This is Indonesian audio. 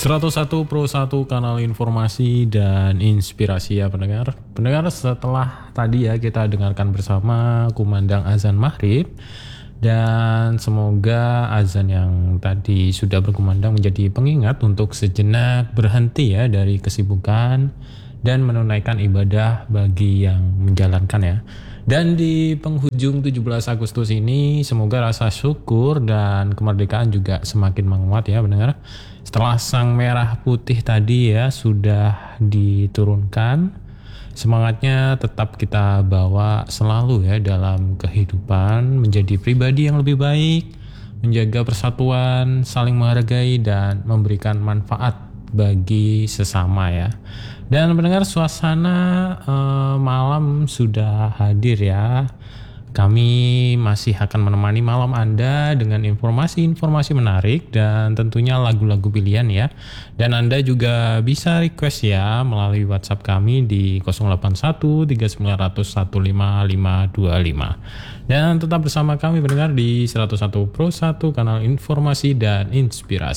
101 Pro 1 kanal informasi dan inspirasi ya pendengar. Pendengar, setelah tadi ya kita dengarkan bersama kumandang azan maghrib, dan semoga azan yang tadi sudah berkumandang menjadi pengingat untuk sejenak berhenti ya dari kesibukan dan menunaikan ibadah bagi yang menjalankan ya. Dan di penghujung 17 Agustus ini semoga rasa syukur dan kemerdekaan juga semakin menguat ya pendengar. Setelah sang merah putih tadi ya sudah diturunkan, semangatnya tetap kita bawa selalu ya dalam kehidupan, menjadi pribadi yang lebih baik, menjaga persatuan, saling menghargai dan memberikan manfaat bagi sesama ya. Dan mendengar suasana malam sudah hadir ya. Kami masih akan menemani malam Anda dengan informasi-informasi menarik dan tentunya lagu-lagu pilihan ya. Dan Anda juga bisa request ya melalui WhatsApp kami di 081 3900 15525. Dan tetap bersama kami pendengar di 101 Pro 1 kanal informasi dan inspirasi.